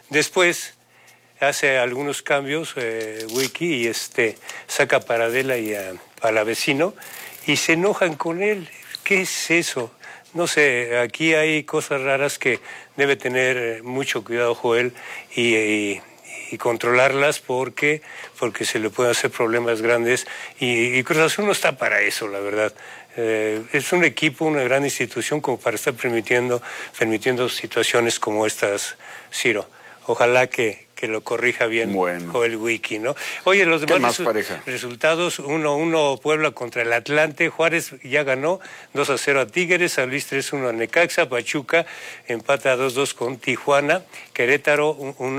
Después hace algunos cambios, Wiki, y saca a Paradela y a Palavecino, y se enojan con él. ¿Qué es eso? No sé, aquí hay cosas raras que debe tener mucho cuidado Joel y controlarlas porque se le pueden hacer problemas grandes y Cruz Azul no está para eso, la verdad. Es un equipo, una gran institución como para estar permitiendo situaciones como estas, Ciro. Ojalá que lo corrija bien Joel Wiki, ¿no? Oye, los demás resultados, 1-1 Puebla contra el Atlante, Juárez ya ganó 2-0 a Tigres, San Luis 3-1 a Necaxa, Pachuca empata 2-2 con Tijuana, Querétaro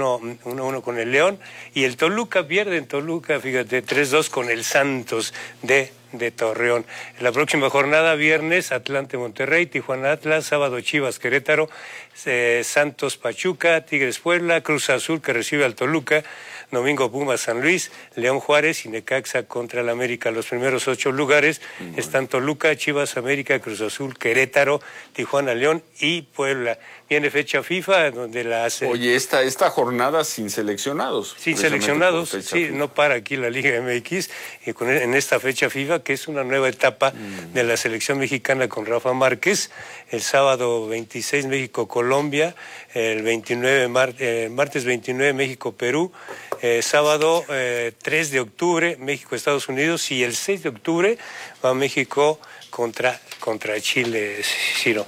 1-1 con el León, y el Toluca pierde en Toluca, fíjate, 3-2 con el Santos de Torreón. En la próxima jornada, viernes, Atlante Monterrey, Tijuana Atlas, sábado Chivas Querétaro, Santos Pachuca, Tigres Puebla, Cruz Azul que recibe al Toluca, domingo Pumas San Luis, León Juárez y Necaxa contra el América. Los primeros 8 lugares están Toluca, Chivas América, Cruz Azul, Querétaro, Tijuana León y Puebla. Viene fecha FIFA donde la hace... Oye, esta jornada sin seleccionados. Sin seleccionados, sí, FIFA. No para aquí la Liga MX, y en esta fecha FIFA, que es una nueva etapa de la selección mexicana con Rafa Márquez, el sábado 26 México-Colombia, el 29 martes 29 México-Perú, sábado 3 de octubre México-Estados Unidos, y el 6 de octubre va México contra Chile, Ciro.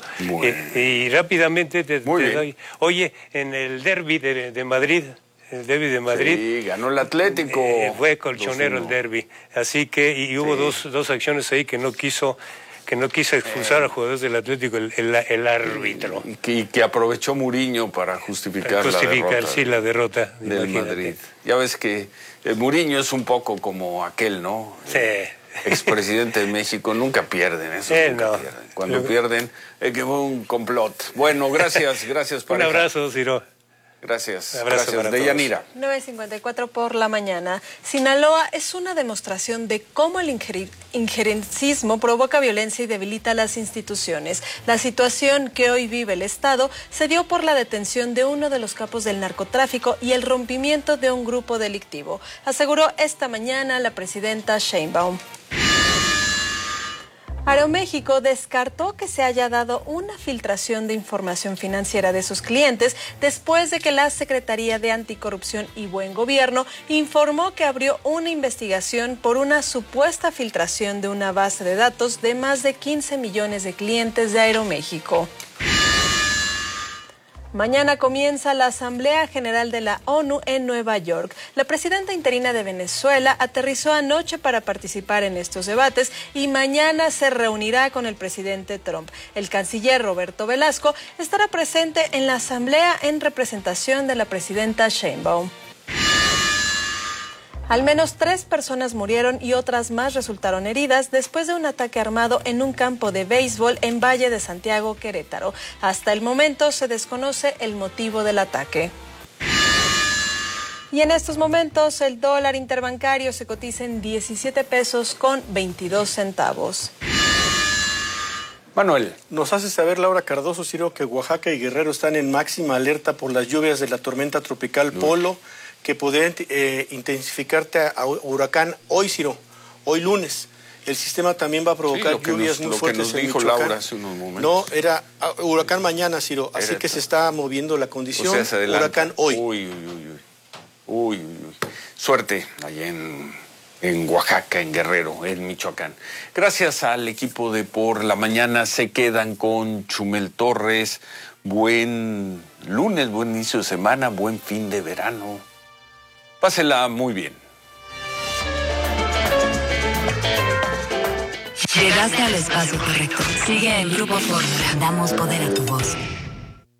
Y rápidamente te doy. Oye, en el derbi de Madrid, el derbi de Madrid. Sí, ganó el Atlético. Fue colchonero el derbi. Así que, y hubo dos acciones ahí que no quiso expulsar a jugadores del Atlético el árbitro. Y que aprovechó Mourinho para justificar la derrota del Madrid. Ya ves que Mourinho es un poco como aquel, ¿no? Sí. Expresidente de México, nunca pierden eso. Nunca pierden. Cuando pierden, es que fue un complot. Bueno, gracias pareja. Un abrazo, Ciro. Gracias. Abrazo gracias. Deyanira. 9:54 por la mañana. Sinaloa es una demostración de cómo el injerencismo provoca violencia y debilita las instituciones. La situación que hoy vive el Estado se dio por la detención de uno de los capos del narcotráfico y el rompimiento de un grupo delictivo, aseguró esta mañana la presidenta Sheinbaum. Aeroméxico descartó que se haya dado una filtración de información financiera de sus clientes después de que la Secretaría de Anticorrupción y Buen Gobierno informó que abrió una investigación por una supuesta filtración de una base de datos de más de 15 millones de clientes de Aeroméxico. Mañana comienza la Asamblea General de la ONU en Nueva York. La presidenta interina de Venezuela aterrizó anoche para participar en estos debates y mañana se reunirá con el presidente Trump. El canciller Roberto Velasco estará presente en la asamblea en representación de la presidenta Sheinbaum. Al menos 3 personas murieron y otras más resultaron heridas después de un ataque armado en un campo de béisbol en Valle de Santiago, Querétaro. Hasta el momento se desconoce el motivo del ataque. Y en estos momentos el dólar interbancario se cotiza en 17 pesos con 22 centavos. Manuel. Nos hace saber Laura Cardoso, Ciro, que Oaxaca y Guerrero están en máxima alerta por las lluvias de la tormenta tropical Polo, que podría intensificarte a huracán hoy, Ciro, hoy lunes. El sistema también va a provocar lluvias muy fuertes en Michoacán. Laura hace unos momentos. No, era huracán mañana, Ciro, así que se está moviendo la condición. Huracán hoy. Uy. Suerte allá en Oaxaca, en Guerrero, en Michoacán. Gracias al equipo de Por la Mañana. Se quedan con Chumel Torres. Buen lunes, buen inicio de semana, buen fin de verano. Pásela muy bien. Llegaste al espacio correcto. Sigue en Grupo Fórmula. Damos poder a tu voz.